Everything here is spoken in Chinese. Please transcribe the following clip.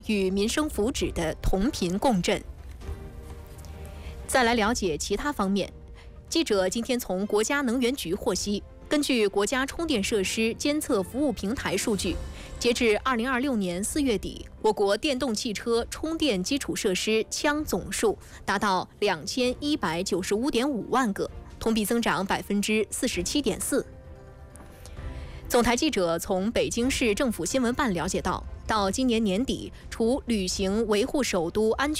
与民生福祉的同频共振。再来了解其他方面，记者今天从国家能源局获悉，根据国家充电设施监测服务平台数据，截至2026年4月底，我国电动汽车充电基础设施枪总数达到2195.5万个，同比增长47.4%。总台记者从北京市政府新闻办了解到，到今年年底，除履行维护首都安全